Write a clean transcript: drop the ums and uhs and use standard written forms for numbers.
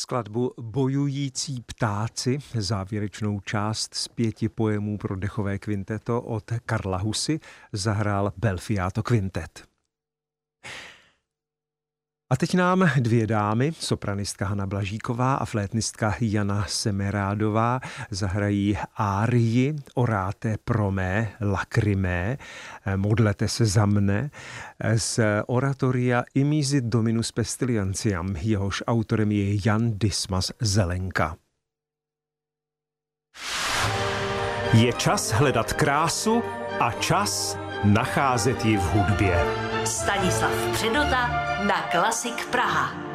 Skladbu Bojující ptáci, závěrečnou část z 5 poemů pro dechové kvinteto od Karla Husy, zahrál Belfiato Quintet. A teď nám 2 dámy, sopranistka Hana Blažíková a flétnistka Jana Semerádová, zahrají árii Orate pro me, lacrimé, modlete se za mne, z oratoria Imisit Dominus Pestilientiam, jehož autorem je Jan Dismas Zelenka. Je čas hledat krásu a čas nacházet ji v hudbě. Stanislav Předota na Klasik Praha.